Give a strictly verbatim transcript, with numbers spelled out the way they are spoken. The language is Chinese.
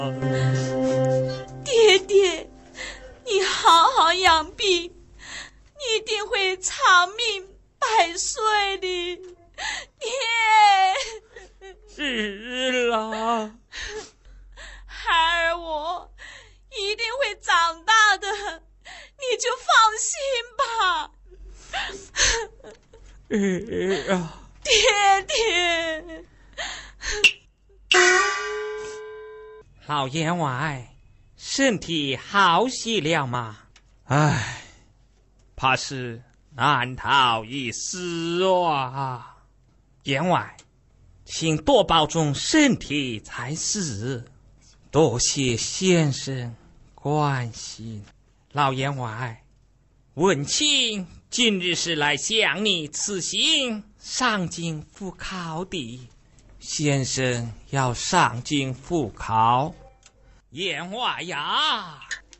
爹爹，你好好养病，你一定会长命百岁的。爹， 是啦， 孩儿我一定会长大的，你就放心吧。 哎呀， 爹爹， 老员外，身体好些了吗？唉，怕是难逃一死啊！员外，请多保重身体才是。多谢先生关心。老员外，文卿今日是来向你辞行上京赴考的。先生要上京赴考，员外呀，